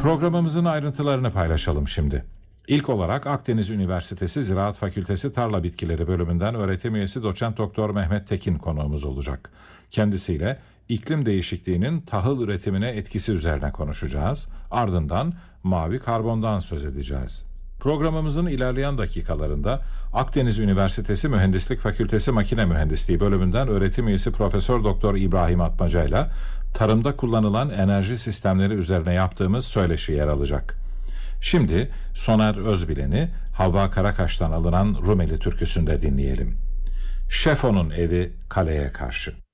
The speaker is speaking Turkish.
Programımızın ayrıntılarını paylaşalım şimdi. İlk olarak Akdeniz Üniversitesi Ziraat Fakültesi Tarla Bitkileri bölümünden öğretim üyesi doçent doktor Mehmet Tekin konuğumuz olacak. Kendisiyle iklim değişikliğinin tahıl üretimine etkisi üzerine konuşacağız. Ardından mavi karbondan söz edeceğiz. Programımızın ilerleyen dakikalarında Akdeniz Üniversitesi Mühendislik Fakültesi Makine Mühendisliği bölümünden öğretim üyesi Profesör Doktor İbrahim Atmaca ile tarımda kullanılan enerji sistemleri üzerine yaptığımız söyleşi yer alacak. Şimdi Soner Özbilen'i Havva Karakaş'tan alınan Rumeli türküsünde dinleyelim. Şefo'nun evi kaleye karşı.